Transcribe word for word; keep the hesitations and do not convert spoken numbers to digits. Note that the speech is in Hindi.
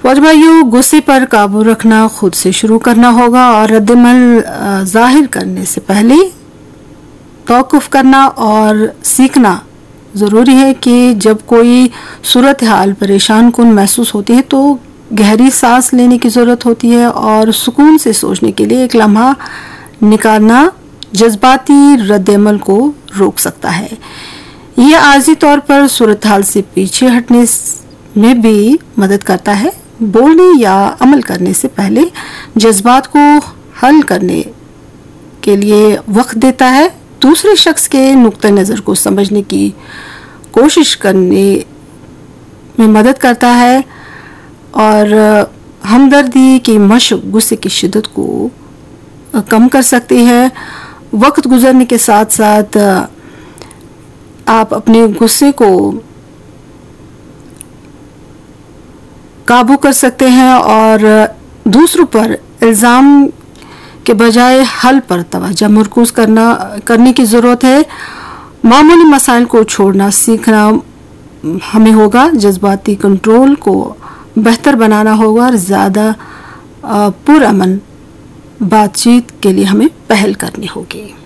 और भाइयों, गुस्से पर काबू रखना खुद से शुरू करना होगा और रद्दमल जाहिर करने से पहले तौक़ुफ़ करना और सीखना ज़रूरी है कि जब कोई सूरत हाल परेशान कुन महसूस होती है तो गहरी सांस लेने की ज़रूरत होती है और सुकून से सोचने के लिए एक लम्हा निकालना जज्बाती रद्दमल को रोक सकता है। यह आर्जी तौर पर सूरत हाल से पीछे हटने में भी मदद करता है। बोलने या अमल करने से पहले जज्बात को हल करने के लिए वक्त देता है, दूसरे शख्स के नुक्ता नज़र को समझने की कोशिश करने में मदद करता है और हमदर्दी की मशक गुस्से की शिद्दत को कम कर सकती है। वक्त गुजरने के साथ साथ आप अपने गुस्से को काबू कर सकते हैं और दूसरों पर इल्ज़ाम के बजाय हल पर तवज्जो मरकूज़ करना करने की ज़रूरत है। मामूली मसाइल को छोड़ना सीखना हमें होगा, जज्बाती कंट्रोल को बेहतर बनाना होगा और ज़्यादा पुरअमन बातचीत के लिए हमें पहल करनी होगी।